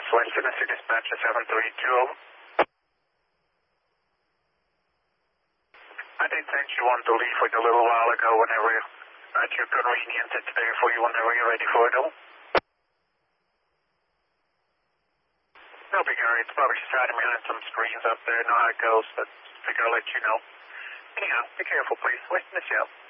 West Tennessee Dispatcher 732. I did send you one to leave with a little while ago whenever at your convenience. It's there for you whenever you're ready for it all. No big hurry. It's probably just hiding behind some screens up there. Know how it goes, but figure I'll let you know. Anyhow, be careful, please. West Tennessee.